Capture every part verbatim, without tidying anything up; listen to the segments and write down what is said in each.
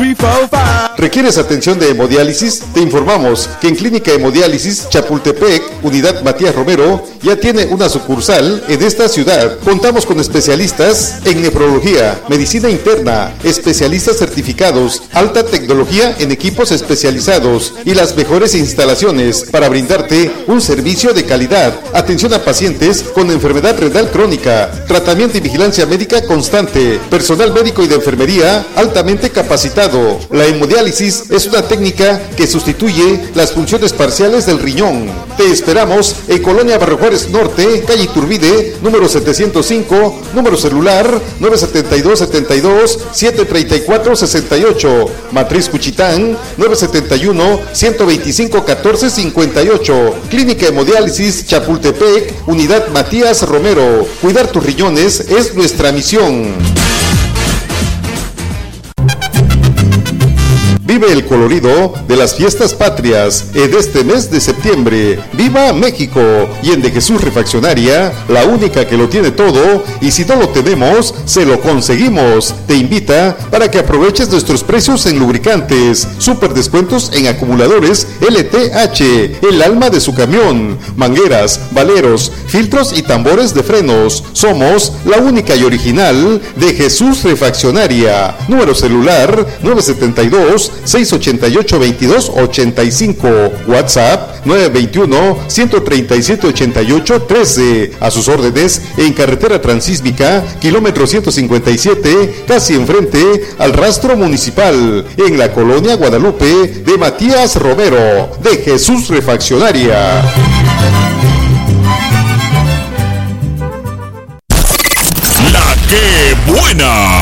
three, four, five. ¿Requieres atención de hemodiálisis? Te informamos que en Clínica Hemodiálisis Chapultepec, Unidad Matías Romero, ya tiene una sucursal en esta ciudad. Contamos con especialistas en nefrología, medicina interna, especialistas certificados, alta tecnología en equipos especializados y las mejores instalaciones para brindarte un servicio de calidad. Atención a pacientes con enfermedad renal crónica, tratamiento y vigilancia médica constante, personal médico y de enfermería altamente capacitado. La hemodiálisis es una técnica que sustituye las funciones parciales del riñón. Te esperamos en Colonia Barrio Juárez Norte, calle Iturbide, número setecientos cinco, número celular nueve siete dos, siete dos, siete tres cuatro, seis ocho, Matriz Cuchitán, nueve siete uno, uno dos cinco, uno cuatro cinco ocho, Clínica Hemodiálisis Chapultepec, Unidad Matías Romero. Cuidar tus riñones es nuestra misión. Vive el colorido de las fiestas patrias en este mes de septiembre. ¡Viva México! Y en De Jesús Refaccionaria, la única que lo tiene todo, y si no lo tenemos, se lo conseguimos. Te invita para que aproveches nuestros precios en lubricantes, super descuentos en acumuladores L T H, el alma de su camión, mangueras, valeros, filtros y tambores de frenos. Somos la única y original De Jesús Refaccionaria. Número celular nueve siete dos, seis ocho ocho, dos dos ocho cinco, WhatsApp nueve dos uno, uno tres siete, ocho ocho uno tres. A sus órdenes en carretera transísmica, kilómetro ciento cincuenta y siete, casi enfrente al rastro municipal, en la colonia Guadalupe de Matías Romero. De Jesús Refaccionaria. La que buena.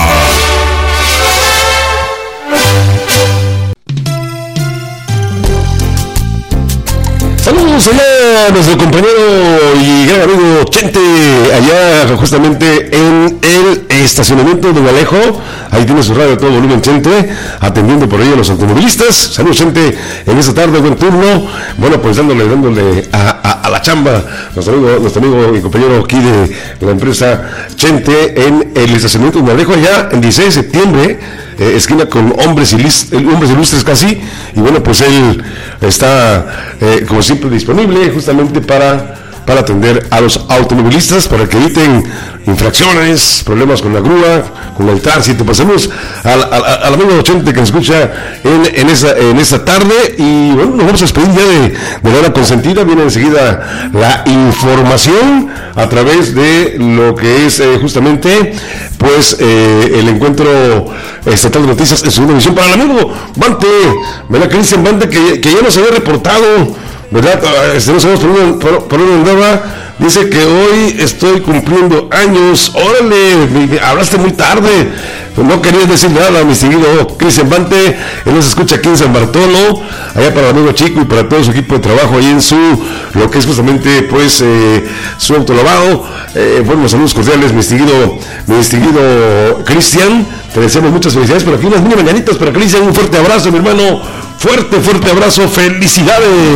Saludos allá a nuestro compañero y gran amigo Chente, allá justamente en el estacionamiento de Gualejo. Ahí tiene su radio a todo volumen, Chente, atendiendo por ahí a los automovilistas. Saludos, Chente, en esta tarde, buen turno. Bueno, pues dándole, dándole a, a, a la chamba, nuestro amigo, nuestro amigo y compañero aquí de la empresa Chente, en el estacionamiento de Gualejo, allá en dieciséis de septiembre. Eh, esquina con hombres, ilist- hombres ilustres casi, y bueno, pues él está eh, como siempre disponible justamente para, para atender a los automovilistas, para que eviten infracciones, problemas con la grúa, con el tránsito. Pasemos al, al, al amigo Chente que nos escucha en, en, esa, en esta tarde, y bueno, nos vamos a despedir ya de, de la hora consentida. Viene enseguida la información a través de lo que es eh, justamente pues eh, el encuentro estatal de noticias en segunda edición para el amigo Bante, ¿verdad? Cristian Bante, que, que ya nos había reportado, ¿verdad? Este, no sabemos por dónde, por, por dónde andaba. Dice que hoy estoy cumpliendo años. Órale, me, me hablaste muy tarde. Pues no querías decir nada, mi seguido Cristian Bante. Él nos escucha aquí en San Bartolo, allá para el amigo Chico y para todo su equipo de trabajo ahí en su, lo que es justamente pues eh, su autolavado. Eh, buenos saludos cordiales, mi distinguido, mi distinguido Cristian. Te deseamos muchas felicidades por aquí, unas mini mañanitas para Cristian. Un fuerte abrazo, mi hermano. Fuerte, fuerte abrazo. Felicidades.